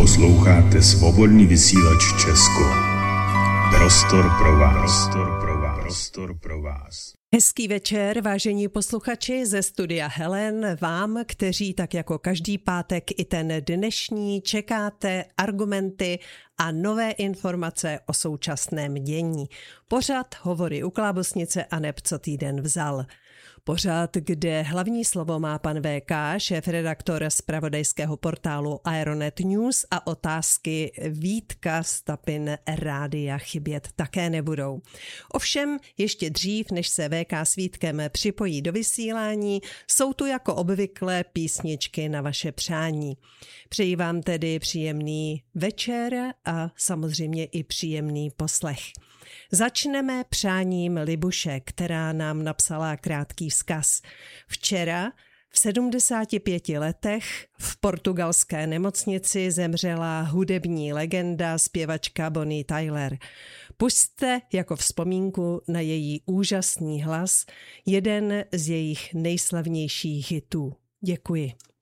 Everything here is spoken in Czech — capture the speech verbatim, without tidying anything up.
Posloucháte Svobodný vysílač Česko. Prostor pro vás. Prostor pro vás. Prostor pro vás. Hezký večer, vážení posluchači ze studia Helen, vám, kteří tak jako každý pátek i ten dnešní čekáte argumenty a nové informace o současném dění. Pořad Hovory u klávesnice aneb co týden vzal. Pořad, kde hlavní slovo má pan V K, šéfredaktor zpravodajského portálu Aeronet News, a otázky Vítka z Tapin Rádia chybět také nebudou. Ovšem, ještě dřív, než se V K s Vítkem připojí do vysílání, jsou tu jako obvykle písničky na vaše přání. Přeji vám tedy příjemný večer a samozřejmě i příjemný poslech. Začneme přáním Libuše, která nám napsala krátký vzkaz. Včera v sedmdesáti pěti letech v portugalské nemocnici zemřela hudební legenda zpěvačka Bonnie Tyler. Pusťte jako vzpomínku na její úžasný hlas jeden z jejich nejslavnějších hitů. Děkuji.